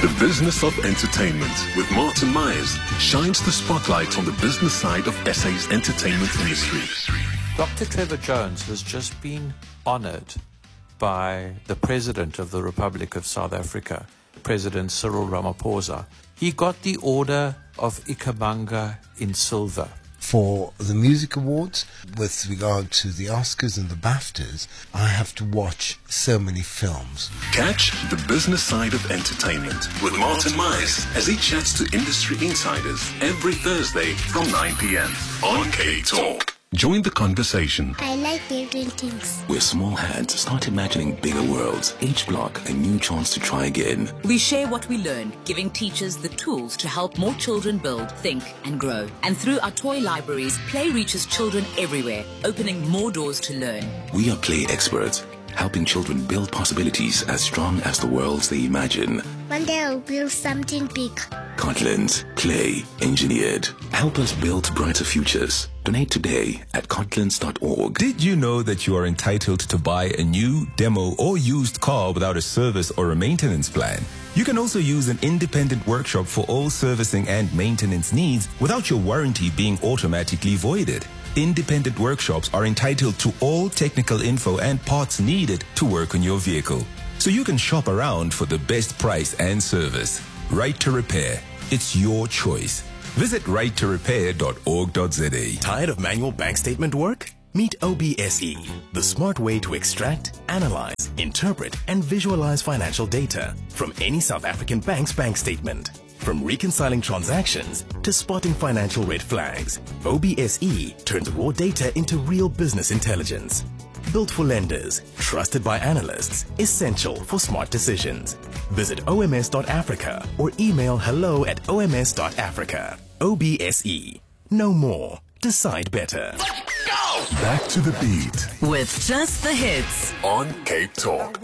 The Business of Entertainment with Martin Myers shines the spotlight on the business side of SA's entertainment industry. Dr. Trevor Jones has just been honored by the President of the Republic of South Africa, President Cyril Ramaphosa. He got the Order of Ikhamanga in silver. For the music awards, with regard to the Oscars and the BAFTAs, I have to watch so many films. Catch the business side of entertainment with Martin Myers as he chats to industry insiders every Thursday from 9 p.m. on K-Talk. Join the conversation. I like building things. Where small hands start imagining bigger worlds. Each block a new chance to try again. We share what we learn, giving teachers the tools to help more children build, think and grow. And through our toy libraries, play reaches children everywhere, opening more doors to learn. We are play experts, helping children build possibilities as strong as the worlds they imagine. One day I'll build something big. Cortland, play engineered. Help us build brighter futures. Donate today at cortlands.org. Did you know that you are entitled to buy a new, demo, or used car without a service or a maintenance plan? You can also use an independent workshop for all servicing and maintenance needs without your warranty being automatically voided. Independent workshops are entitled to all technical info and parts needed to work on your vehicle, so you can shop around for the best price and service. Right to Repair. It's your choice. Visit righttorepair.org.za. Tired of manual bank statement work? Meet OBSE, the smart way to extract, analyze, interpret, and visualize financial data from any South African bank's bank statement. From reconciling transactions to spotting financial red flags, OBSE turns raw data into real business intelligence. Built for lenders, trusted by analysts, essential for smart decisions. Visit oms.africa or email hello@oms.africa. OBSE. Know more. Decide better. Back to the beat With just the hits on K-Talk.